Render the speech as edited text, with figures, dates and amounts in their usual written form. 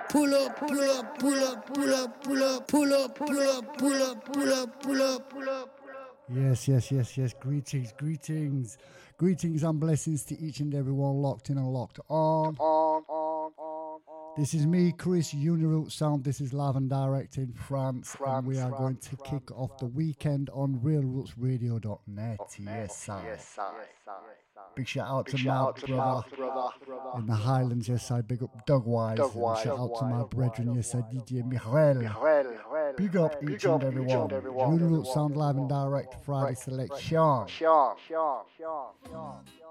Pull up, pull up, pull up, pull up, pull up, pull up, pull up, pull up, pull up, pull up, pull up. Yes, yes, yes, yes. Greetings, greetings. Greetings and blessings to each and every one locked in and locked on. This is me, Chris, Uniroot Sound. This is live and direct in France. And we are going to kick off the weekend on realrootsradio.net. Yes, I. Big shout out to my brother in the Highlands, yes, I. Big up Doug Wise. And shout out to my brethren, yes, I. DJ Michael. Big up each and every one. Uniroot Sound live and direct Friday selection.